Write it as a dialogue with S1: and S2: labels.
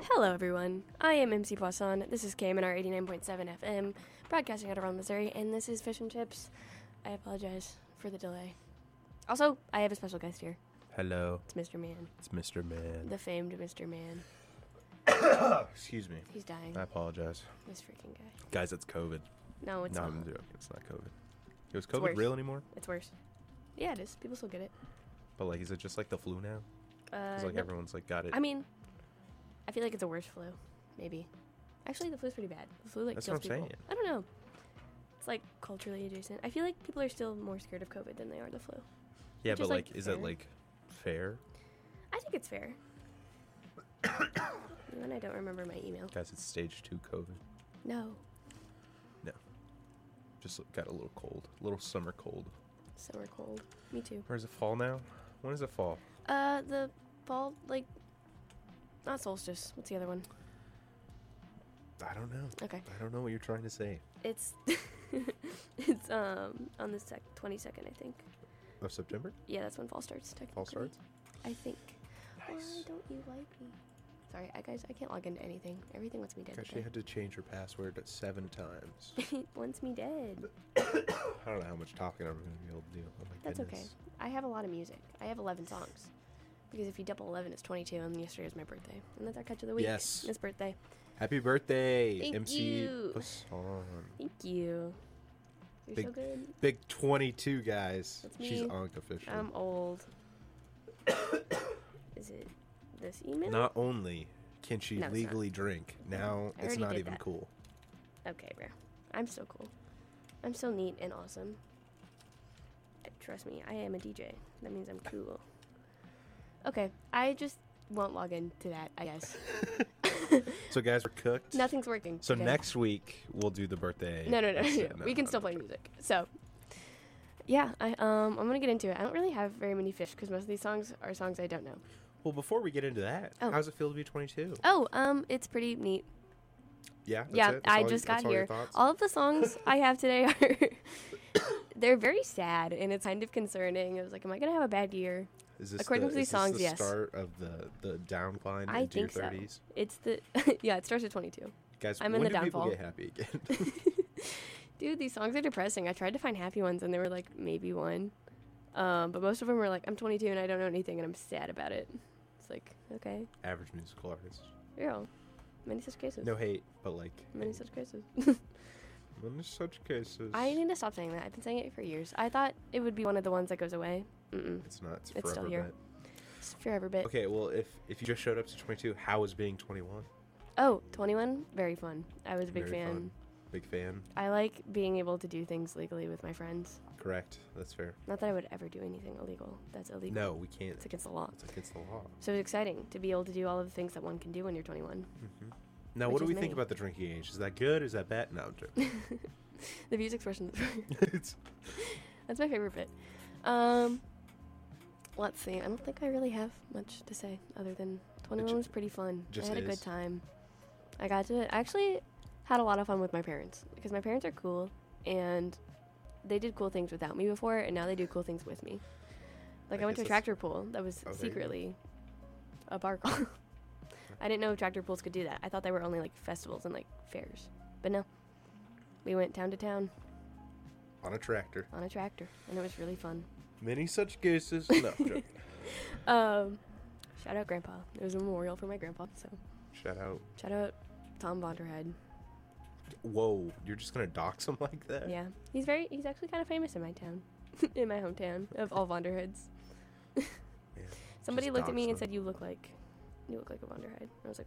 S1: Hello, everyone. I am MC Poisson. This is KMNR 89.7 FM, broadcasting out of Rome, Missouri, and this is Fish and Chips. I apologize for the delay. Also, I have a special guest here.
S2: Hello.
S1: It's Mr. Man.
S2: It's Mr. Man.
S1: The famed Mr. Man.
S2: Excuse me.
S1: He's dying.
S2: I apologize.
S1: This freaking guy.
S2: Guys, it's COVID.
S1: No, it's
S2: no,
S1: not.
S2: I'm joking. It's not COVID. Was
S1: It's
S2: COVID
S1: worse.
S2: real anymore?
S1: It's worse. Yeah, it is. People still get it.
S2: But, like, is it just like the flu now? Because, like,
S1: no.
S2: everyone's, like, got it.
S1: I mean, I feel like it's a worse flu. Maybe. Actually, the flu's pretty bad. The flu, like,
S2: That's
S1: kills
S2: what I'm
S1: people.
S2: saying.
S1: I don't know. It's, like, culturally adjacent. I feel like people are still more scared of COVID than they are the flu.
S2: Yeah,
S1: which
S2: but,
S1: is,
S2: like,
S1: like,
S2: is
S1: fair.
S2: it, like, fair?
S1: I think it's fair. And I don't remember my email.
S2: Guys, it's stage 2 COVID.
S1: No.
S2: Just got a little cold. A little summer cold.
S1: Summer cold. Me too.
S2: Or is it fall now? When is it fall?
S1: The fall, like, not solstice. What's the other one?
S2: I don't know.
S1: Okay.
S2: I don't know what you're trying to say.
S1: It's, it's, on the 22nd, I think.
S2: Of September?
S1: Yeah, that's when fall starts, technically.
S2: Fall starts?
S1: I think.
S2: Nice.
S1: Why don't you like me? Sorry, guys, I can't log into anything. Everything wants me dead.
S2: Because she
S1: today.
S2: had to change her password 7 times.
S1: It wants me dead.
S2: I don't know how much talking I'm going to be able to do. Oh my
S1: That's okay.
S2: goodness.
S1: I have a lot of music. I have 11 songs. Because if you double 11, it's 22, and yesterday was my birthday. And that's our catch of the week.
S2: Yes.
S1: It's birthday.
S2: Happy birthday,
S1: Thank
S2: MC
S1: you.
S2: Poisson.
S1: Thank you. You're
S2: Big-
S1: so good.
S2: Big 22, guys.
S1: That's me.
S2: She's Ankh official.
S1: I'm old. Is it this email?
S2: Not only can she
S1: No, it's
S2: legally drink, now
S1: I
S2: it's
S1: already
S2: not
S1: did
S2: even
S1: that.
S2: cool.
S1: Okay, bro. I'm so cool. I'm so neat and awesome. Trust me, I am a DJ. That means I'm cool. Okay, I just won't log into that, I guess.
S2: So, guys, we're cooked.
S1: Nothing's working.
S2: So
S1: okay?
S2: next week we'll do the birthday.
S1: No.
S2: episode.
S1: We can still play music. So, yeah, I'm gonna get into it. I don't really have very many fish because most of these songs are songs I don't know.
S2: Well, before we get into that,
S1: Oh.
S2: how's it feel to be 22?
S1: Oh, it's pretty neat.
S2: Yeah, that's
S1: Yeah,
S2: it? That's
S1: I
S2: all
S1: just
S2: that's
S1: got
S2: all your
S1: here.
S2: thoughts?
S1: All of the songs I have today are they're very sad, and it's kind of concerning. I was like, am I gonna have a bad year?
S2: Is this
S1: according
S2: the,
S1: to these
S2: is this
S1: songs,
S2: the
S1: yes.
S2: start of the downcline
S1: I
S2: into your
S1: think so.
S2: 30s?
S1: It's the yeah, it starts at 22.
S2: Guys,
S1: I'm in
S2: when
S1: the
S2: do people
S1: downfall.
S2: get happy again?
S1: Dude, these songs are depressing. I tried to find happy ones, and there were like maybe one, but most of them were like, I'm 22 and I don't know anything, and I'm sad about it. It's like, okay,
S2: Average musical artist.
S1: girl, many such cases.
S2: No hate, but like
S1: Many such cases.
S2: in such cases.
S1: I need to stop saying that. I've been saying it for years. I thought it would be one of the ones that goes away. Mm-mm.
S2: It's not. It's,
S1: It's still
S2: forever
S1: here.
S2: bet.
S1: It's forever bit.
S2: Okay, well, if you just showed up to 22, how was being 21?
S1: Oh, 21, very fun. I was a big
S2: Very
S1: fan.
S2: fun. Big fan.
S1: I like being able to do things legally with my friends.
S2: Correct. That's fair.
S1: Not that I would ever do anything illegal. That's illegal.
S2: No, we can't.
S1: It's against the law.
S2: It's against the law.
S1: So it's exciting to be able to do all of the things that one can do when you're 21.
S2: Hmm. Now,
S1: Which
S2: what do
S1: is
S2: we
S1: many.
S2: think about the drinking age? Is that good? Is that bad? No, I'm joking.
S1: The music's version.
S2: It's-
S1: That's my favorite bit. Let's see. I don't think I really have much to say other than 21 was pretty fun. I
S2: just
S1: had a good
S2: is.
S1: time. I actually had a lot of fun with my parents because my parents are cool and they did cool things without me before, and now they do cool things with me. Like I went to a
S2: guess that's-
S1: tractor pool that was
S2: Oh, there you go.
S1: secretly a bar crawl. I didn't know tractor pools could do that. I thought they were only like festivals and like fairs, but no. We went town to town
S2: on a tractor.
S1: on a tractor, and it was really fun.
S2: Many such cases. No, I'm joking.
S1: Shout out Grandpa. It was a memorial for my grandpa, so
S2: Shout out.
S1: shout out Tom Vonderhead.
S2: Whoa, you're just gonna dox him like that?
S1: Yeah, he's actually kind of famous in my town, in my hometown of all Vonderheads.
S2: Yeah.
S1: Somebody
S2: Just
S1: looked at me
S2: dox
S1: and
S2: them.
S1: said, you look like a Vonderhead. I was like,